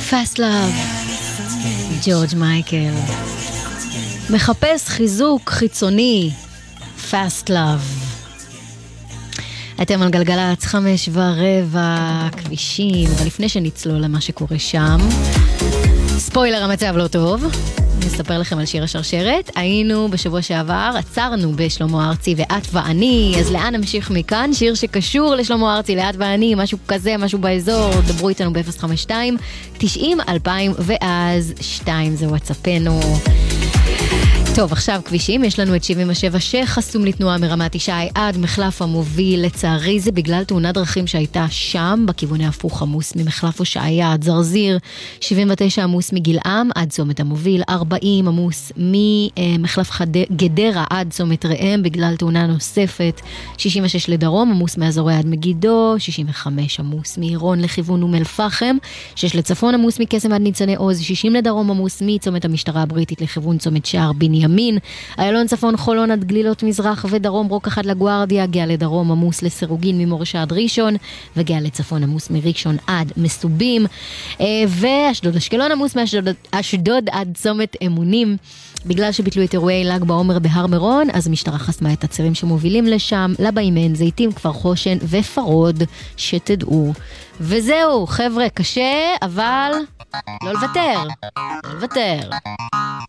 Fast Love, ג'ורג' מייקל. מחפש חיזוק חיצוני, Fast Love. אתם על גלגלצ 5:15, כבישים, אבל לפני שנצלול למה שקורה שם, ספוילר, המצב לא טוב. נספר לכם על שיר השרשרת. היינו בשבוע שעבר, עצרנו בשלמה ארצי ואת ואני, אז לאן נמשיך מכאן? שיר שקשור לשלמה ארצי, לאת ואני, משהו כזה, משהו באזור, דברו איתנו ב-052 90 2000 ואז 2 זה וואטסאפנו. טוב, עכשיו כבישים, יש לנו את 77 שחסום לתנועה מרמת ישי עד מחלף המוביל. לצערי זה בגלל תאונת דרכים שהייתה שם, בכיווני הפוך עמוס ממחלף הושעיה עד זרזיר, 79 עמוס מגילעם עד צומת המוביל, 40 עמוס ממחלף גדרה עד צומת ראם בגלל תאונה נוספת, 66 לדרום עמוס מאזורי עד מגידו, 65 עמוס מעירון לכיוון אום אל פחם, 6 לצפון עמוס מקסם עד ניצני עוז, 60 לדרום עמוס מצומת המשטרה הבריטית לכיוון צומת שער בנימין, איילון צפון חולון עד גלילות מזרח ודרום רוקח עד לגוארדיה, גאה לדרום עמוס לסירוגין ממורשה עד ראשון, וגאה לצפון עמוס מראשון עד מסובים, ואשדוד אשקלון עמוס מאשדוד עד צומת אמונים. בגלל שביטלו את אירועי ל"ג בעומר בהר מירון, אז המשטרה חסמה את הצירים שמובילים לשם, לביימן, זיתים, כפר חושן ופרוד, שתדעו. וזהו, חבר'ה, קשה, אבל לא לוותר. לא לוותר.